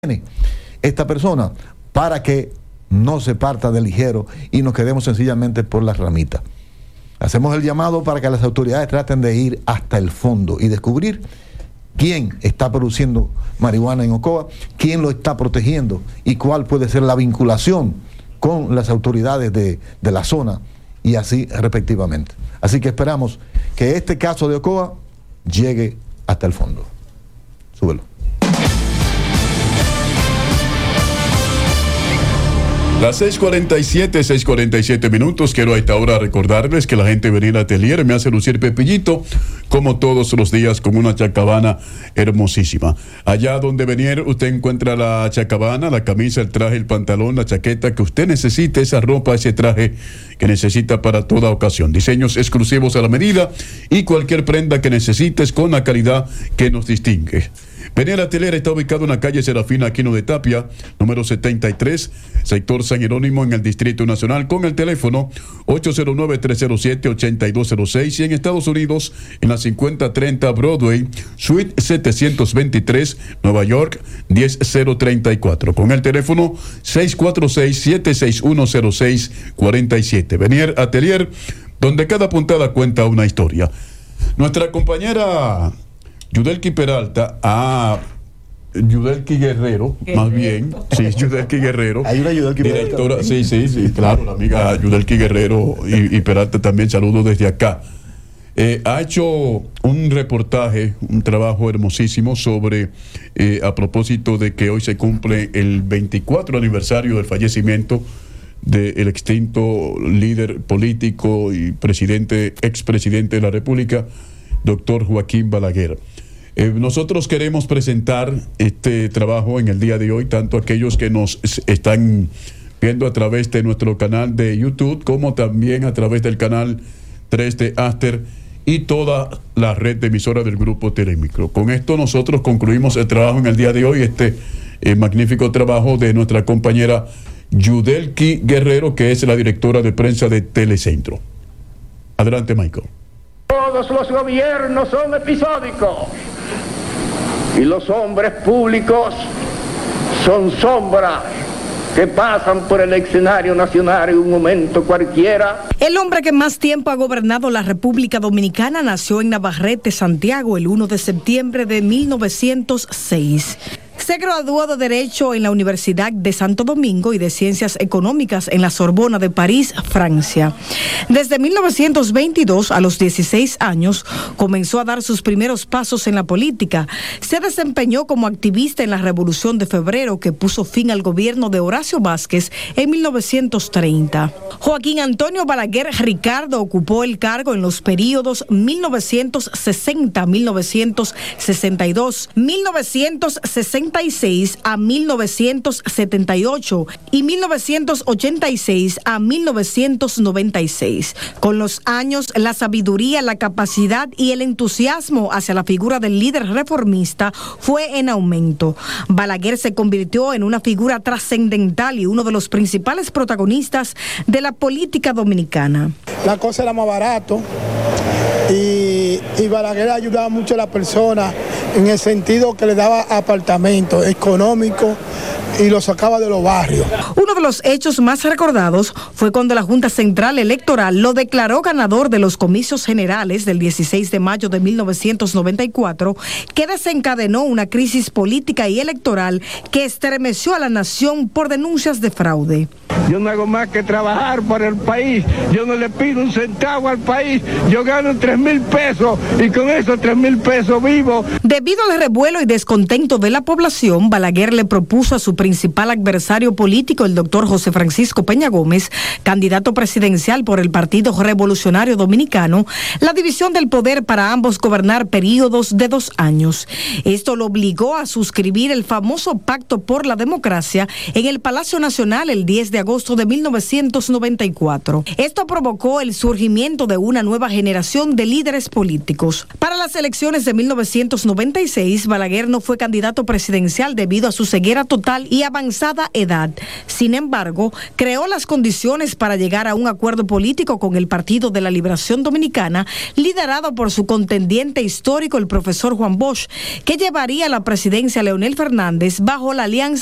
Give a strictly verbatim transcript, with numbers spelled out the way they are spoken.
esta persona para que no se parta de ligero y nos quedemos sencillamente por las ramitas. Hacemos el llamado para que las autoridades traten de ir hasta el fondo y descubrir quién está produciendo marihuana en Ocoa, quién lo está protegiendo y cuál puede ser la vinculación con las autoridades de, de la zona y así respectivamente. Así que esperamos que este caso de Ocoa llegue hasta el fondo. Súbelo. Las seis cuarenta y siete, seis cuarenta y siete minutos. Quiero a esta hora recordarles que la gente de Beniel Atelier me hace lucir Pepillito, como todos los días, con una chacabana hermosísima. Allá donde Beniel usted encuentra la chacabana, la camisa, el traje, el pantalón, la chaqueta que usted necesite, esa ropa, ese traje que necesita para toda ocasión. Diseños exclusivos a la medida y cualquier prenda que necesites con la calidad que nos distingue. Beniel Atelier está ubicado en la calle Serafina Aquino de Tapia, número setenta y tres, sector San Jerónimo, en el Distrito Nacional, con el teléfono ocho cero nueve, tres cero siete, ocho dos cero seis y en Estados Unidos en la cincuenta treinta Broadway, Suite setecientos veintitrés, Nueva York, diez cero treinta y cuatro, con el teléfono seis cuatro seis, siete seis uno, cero seis cuatro siete. Beniel Atelier, donde cada puntada cuenta una historia. Nuestra compañera Yudelki Peralta, ah, Yudelki Guerrero, Guerrero, más bien, sí, Yudelki Guerrero. Hay una Yudelki directora, Peralta. Sí, sí, sí, claro, la amiga Yudelki Guerrero y, y Peralta también, saludo desde acá. Eh, ha hecho un reportaje, un trabajo hermosísimo sobre, eh, a propósito de que hoy se cumple el veinticuatro aniversario del fallecimiento del extinto líder político y presidente, expresidente de la República, doctor Joaquín Balaguer. Eh, nosotros queremos presentar este trabajo en el día de hoy, tanto aquellos que nos están viendo a través de nuestro canal de YouTube, como también a través del canal tres de Aster y toda la red de emisoras del Grupo Telemicro. Con esto nosotros concluimos el trabajo en el día de hoy, este eh, magnífico trabajo de nuestra compañera Yudelki Guerrero, que es la directora de prensa de Telecentro. Adelante, Michael. Todos los gobiernos son episódicos y los hombres públicos son sombras que pasan por el escenario nacional en un momento cualquiera. El hombre que más tiempo ha gobernado la República Dominicana nació en Navarrete, Santiago, el primero de septiembre de mil novecientos seis. Se graduó de Derecho en la Universidad de Santo Domingo y de Ciencias Económicas en la Sorbona de París, Francia. Desde mil novecientos veintidós, a los dieciséis años, comenzó a dar sus primeros pasos en la política. Se desempeñó como activista en la Revolución de Febrero, que puso fin al gobierno de Horacio Vázquez en mil novecientos treinta. Joaquín Antonio Balaguer Ricardo ocupó el cargo en los períodos mil novecientos sesenta a mil novecientos sesenta y dos, mil novecientos sesenta y seis a mil novecientos setenta y ocho y mil novecientos ochenta y seis a mil novecientos noventa y seis. Con los años, la sabiduría, la capacidad y el entusiasmo hacia la figura del líder reformista fue en aumento. Balaguer se convirtió en una figura trascendental y uno de los principales protagonistas de la política dominicana. La cosa era más barato y, y Balaguer ayudaba mucho a las personas en el sentido que le daba apartamentos económicos y lo sacaba de los barrios. Uno de los hechos más recordados fue cuando la Junta Central Electoral lo declaró ganador de los comicios generales del dieciséis de mayo de mil novecientos noventa y cuatro, que desencadenó una crisis política y electoral que estremeció a la nación por denuncias de fraude. Yo no hago más que trabajar para el país, yo no le pido un centavo al país, yo gano tres mil pesos y con esos tres mil pesos vivo. Debido al revuelo y descontento de la población, Balaguer le propuso a su principal adversario político, el doctor José Francisco Peña Gómez, candidato presidencial por el Partido Revolucionario Dominicano, la división del poder para ambos gobernar periodos de dos años. Esto lo obligó a suscribir el famoso Pacto por la Democracia en el Palacio Nacional el diez de agosto de mil novecientos noventa y cuatro. Esto provocó el surgimiento de una nueva generación de líderes políticos. Para las elecciones de mil novecientos noventa y cuatro, noventa y seis, Balaguer no fue candidato presidencial debido a su ceguera total y avanzada edad. Sin embargo, creó las condiciones para llegar a un acuerdo político con el Partido de la Liberación Dominicana, liderado por su contendiente histórico, el profesor Juan Bosch, que llevaría a la presidencia a Leonel Fernández bajo la alianza